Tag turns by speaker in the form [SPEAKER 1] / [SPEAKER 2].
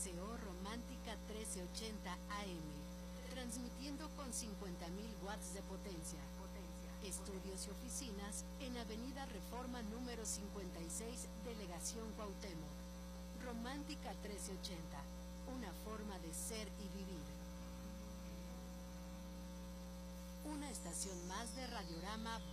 [SPEAKER 1] XEO Romántica 1380 AM, transmitiendo con 50.000 watts de potencia. Estudios y oficinas en Avenida Reforma número 56, Delegación Cuauhtémoc. Romántica 1380, una forma de ser y vivir. Una estación más de Radiorama